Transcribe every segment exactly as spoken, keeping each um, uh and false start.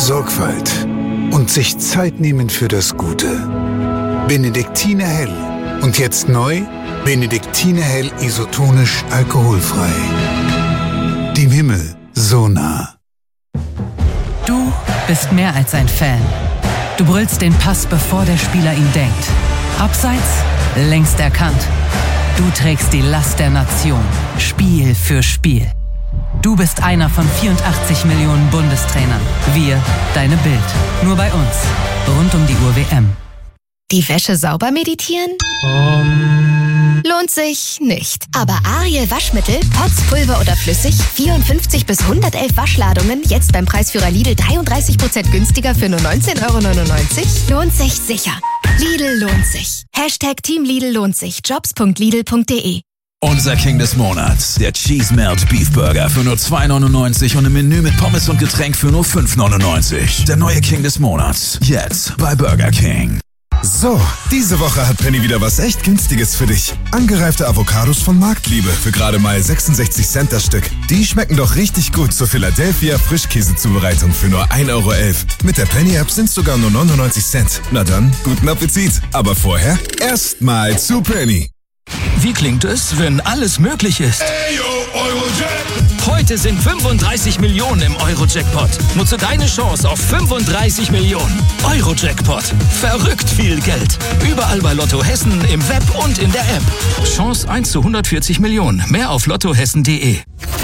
Sorgfalt und sich Zeit nehmen für das Gute. Benediktiner Hell. Und jetzt neu, Benediktiner Hell isotonisch alkoholfrei. Dem Himmel so nah. Du bist mehr als ein Fan. Du brüllst den Pass, bevor der Spieler ihn denkt. Abseits, längst erkannt. Du trägst die Last der Nation, Spiel für Spiel. Du bist einer von vierundachtzig Millionen Bundestrainern. Wir, deine Bild. Nur bei uns. Rund um die Uhr W M. Die Wäsche sauber meditieren? Um. Lohnt sich nicht. Aber Ariel Waschmittel, Pots, Pulver oder flüssig, vierundfünfzig bis hundertelf Waschladungen, jetzt beim Preisführer Lidl dreiunddreißig Prozent günstiger für nur neunzehn Euro neunundneunzig? Lohnt sich sicher. Lidl lohnt sich. Hashtag Team Lidl lohnt sich. jobs punkt lidl punkt de. Unser King des Monats, der Cheese Melt Beef Burger für nur zwei neunundneunzig und im Menü mit Pommes und Getränk für nur fünf neunundneunzig. Der neue King des Monats, jetzt bei Burger King. So, diese Woche hat Penny wieder was echt Günstiges für dich. Angereifte Avocados von Marktliebe für gerade mal sechsundsechzig Cent das Stück. Die schmecken doch richtig gut zur Philadelphia Frischkäsezubereitung für nur ein Euro elf. Mit der Penny-App sind sogar nur neunundneunzig Cent. Na dann, guten Appetit. Aber vorher erstmal zu Penny. Wie klingt es, wenn alles möglich ist? Ayo, Eurojackpot! Heute sind fünfunddreißig Millionen im Euro-Jackpot. Nutze deine Chance auf fünfunddreißig Millionen. Euro-Jackpot. Verrückt viel Geld. Überall bei Lotto Hessen, im Web und in der App. Chance eins zu hundertvierzig Millionen. Mehr auf lottohessen punkt de.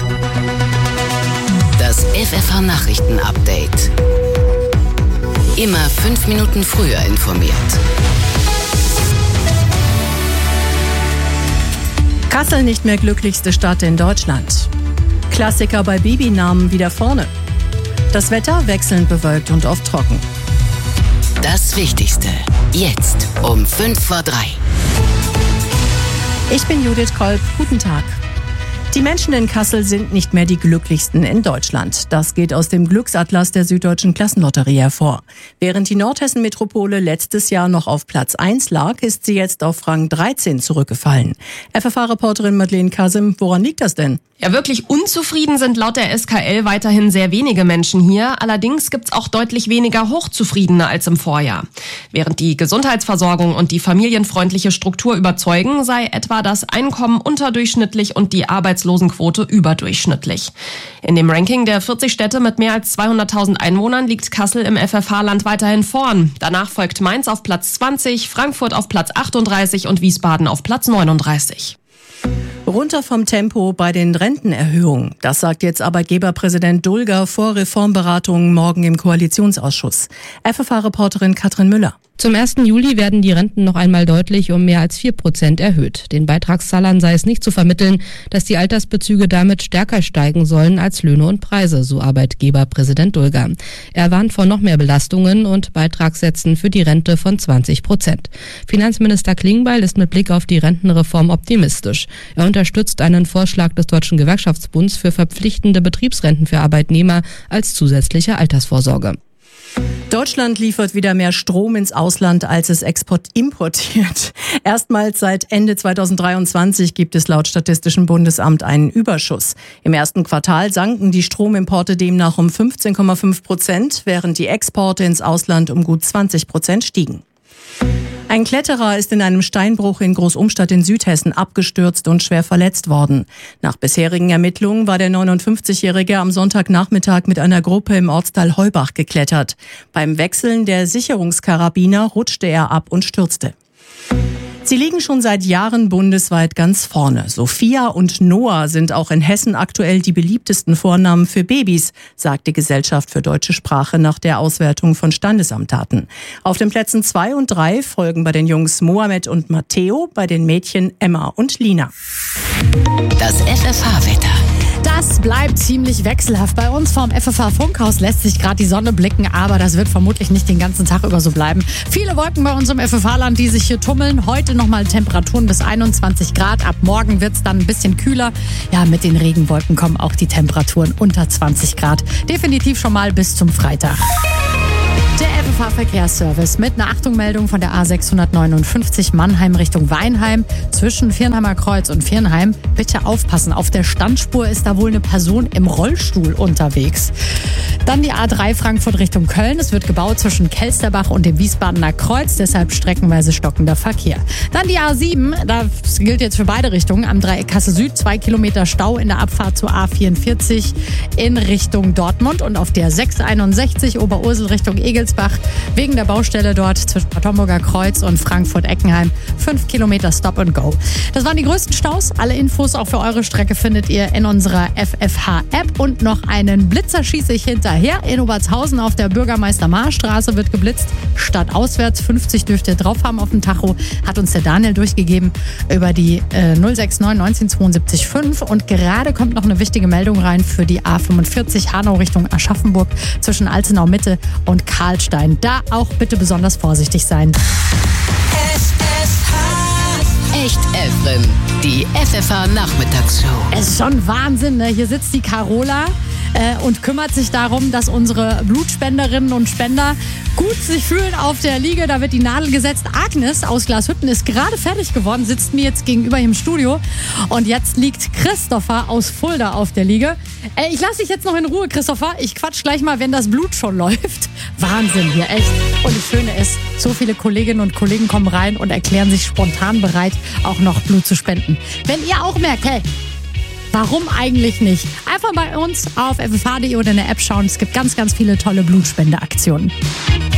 Das F F H-Nachrichten-Update. Immer fünf Minuten früher informiert. Kassel nicht mehr glücklichste Stadt in Deutschland. Klassiker bei Babynamen wieder vorne. Das Wetter wechselnd bewölkt und oft trocken. Das Wichtigste jetzt um fünf vor drei. Ich bin Judith Kolb. Guten Tag. Die Menschen in Kassel sind nicht mehr die glücklichsten in Deutschland. Das geht aus dem Glücksatlas der Süddeutschen Klassenlotterie hervor. Während die Nordhessen-Metropole letztes Jahr noch auf Platz eins lag, ist sie jetzt auf Rang dreizehn zurückgefallen. F F H-Reporterin Madeleine Kasim, woran liegt das denn? Ja, wirklich unzufrieden sind laut der S K L weiterhin sehr wenige Menschen hier. Allerdings gibt's auch deutlich weniger Hochzufriedene als im Vorjahr. Während die Gesundheitsversorgung und die familienfreundliche Struktur überzeugen, sei etwa das Einkommen unterdurchschnittlich und die Arbeitslosenquote überdurchschnittlich. In dem Ranking der vierzig Städte mit mehr als zweihunderttausend Einwohnern liegt Kassel im F F H-Land weiterhin vorn. Danach folgt Mainz auf Platz zwanzig, Frankfurt auf Platz achtunddreißig und Wiesbaden auf Platz neununddreißig. Runter vom Tempo bei den Rentenerhöhungen. Das sagt jetzt Arbeitgeberpräsident Dulger vor Reformberatungen morgen im Koalitionsausschuss. F F H-Reporterin Katrin Müller. Zum ersten Juli werden die Renten noch einmal deutlich um mehr als vier Prozent erhöht. Den Beitragszahlern sei es nicht zu vermitteln, dass die Altersbezüge damit stärker steigen sollen als Löhne und Preise, so Arbeitgeberpräsident Dulger. Er warnt vor noch mehr Belastungen und Beitragssätzen für die Rente von zwanzig Prozent. Finanzminister Klingbeil ist mit Blick auf die Rentenreform optimistisch. Er unterstützt einen Vorschlag des Deutschen Gewerkschaftsbunds für verpflichtende Betriebsrenten für Arbeitnehmer als zusätzliche Altersvorsorge. Deutschland liefert wieder mehr Strom ins Ausland, als es export importiert. Erstmals seit Ende zweitausenddreiundzwanzig gibt es laut Statistischem Bundesamt einen Überschuss. Im ersten Quartal sanken die Stromimporte demnach um fünfzehn Komma fünf Prozent, während die Exporte ins Ausland um gut zwanzig Prozent stiegen. Ein Kletterer ist in einem Steinbruch in Großumstadt in Südhessen abgestürzt und schwer verletzt worden. Nach bisherigen Ermittlungen war der neunundfünfzigjährige am Sonntagnachmittag mit einer Gruppe im Ortsteil Heubach geklettert. Beim Wechseln der Sicherungskarabiner rutschte er ab und stürzte. Sie liegen schon seit Jahren bundesweit ganz vorne. Sophia und Noah sind auch in Hessen aktuell die beliebtesten Vornamen für Babys, sagt die Gesellschaft für deutsche Sprache nach der Auswertung von Standesamtdaten. Auf den Plätzen zwei und drei folgen bei den Jungs Mohamed und Matteo, bei den Mädchen Emma und Lina. Das F F H-Wetter. Das bleibt ziemlich wechselhaft. Bei uns vom F F H-Funkhaus lässt sich gerade die Sonne blicken, aber das wird vermutlich nicht den ganzen Tag über so bleiben. Viele Wolken bei uns im F F H-Land, die sich hier tummeln. Heute nochmal Temperaturen bis einundzwanzig Grad. Ab morgen wird es dann ein bisschen kühler. Ja, mit den Regenwolken kommen auch die Temperaturen unter zwanzig Grad. Definitiv schon mal bis zum Freitag. Der F F H-Verkehrsservice mit einer Achtungmeldung von der A sechshundertneunundfünfzig Mannheim Richtung Weinheim zwischen Viernheimer Kreuz und Viernheim. Bitte aufpassen, auf der Standspur ist da wohl eine Person im Rollstuhl unterwegs. Dann die A drei Frankfurt Richtung Köln. Es wird gebaut zwischen Kelsterbach und dem Wiesbadener Kreuz, deshalb streckenweise stockender Verkehr. Dann die A sieben, das gilt jetzt für beide Richtungen, am Dreieck Kassel Süd, zwei Kilometer Stau in der Abfahrt zur A vierundvierzig in Richtung Dortmund und auf der sechshunderteinundsechzig Oberursel Richtung Egelsbach wegen der Baustelle dort zwischen Bad Homburger Kreuz und Frankfurt-Eckenheim. Fünf Kilometer Stop and Go. Das waren die größten Staus. Alle Infos auch für eure Strecke findet ihr in unserer F F H-App und noch einen Blitzer schieße ich hinterher. In Obertshausen auf der Bürgermeister-Marr-Straße wird geblitzt. Stadtauswärts fünfzig dürft ihr drauf haben auf dem Tacho. Hat uns der Daniel durchgegeben über die äh, null sechs neun neunzehn zweiundsiebzig fünf. Und gerade kommt noch eine wichtige Meldung rein für die A fünfundvierzig Hanau Richtung Aschaffenburg zwischen Alzenau Mitte und Karlstein. Da auch bitte besonders vorsichtig sein. Echt Evrim, die F F H-Nachmittagsshow. Es ist schon Wahnsinn, ne? Hier sitzt die Carola äh, und kümmert sich darum, dass unsere Blutspenderinnen und Spender gut sich fühlen auf der Liege. Da wird die Nadel gesetzt. Agnes aus Glashütten ist gerade fertig geworden, sitzt mir jetzt gegenüber im Studio. Und jetzt liegt Christopher aus Fulda auf der Liege. Äh, ich lasse dich jetzt noch in Ruhe, Christopher. Ich quatsch gleich mal, wenn das Blut schon läuft. Wahnsinn hier, echt. Und das Schöne ist, so viele Kolleginnen und Kollegen kommen rein und erklären sich spontan bereit, auch noch Blut zu spenden. Wenn ihr auch merkt, hey, warum eigentlich nicht? Einfach bei uns auf f f h punkt d e oder in der App schauen. Es gibt ganz, ganz viele tolle Blutspendeaktionen.